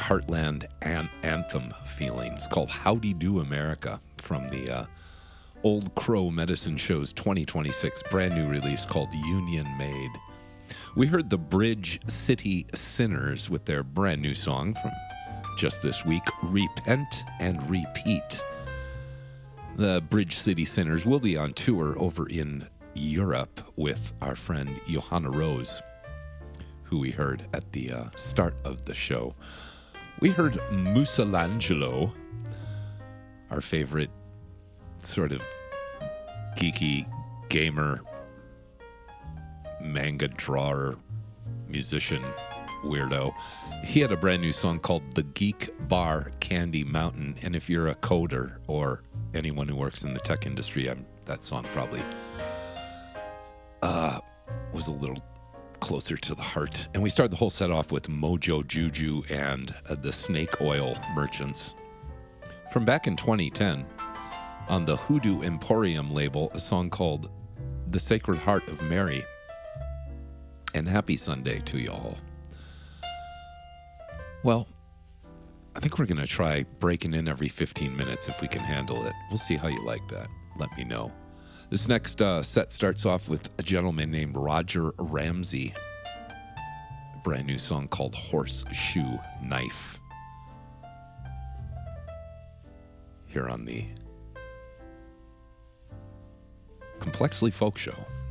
Heartland anthem feeling. It's called Howdy Do America from the Old Crow Medicine Show's 2026 brand new release called Union Made. We heard the Bridge City Sinners with their brand new song from just this week, Repent and Repeat. The Bridge City Sinners will be on tour over in Europe with our friend Johanna Rose, who we heard at the start of the show. We heard Musalangelo, our favorite sort of geeky gamer, manga drawer, musician, weirdo. He had a brand new song called The Geek Bar Candy Mountain, and if you're a coder or anyone who works in the tech industry, that song probably was a little closer to the heart. And we start the whole set off with Mojo Juju and the Snake Oil Merchants. From back in 2010, on the Hoodoo Emporium label, a song called The Sacred Heart of Mary. And happy Sunday to you all. Well, I think we're going to try breaking in every 15 minutes if we can handle it. We'll see how you like that. Let me know. This next set starts off with a gentleman named Roger Ramsey. A brand new song called Horseshoe Knife. Here on the Complexly Folk Show.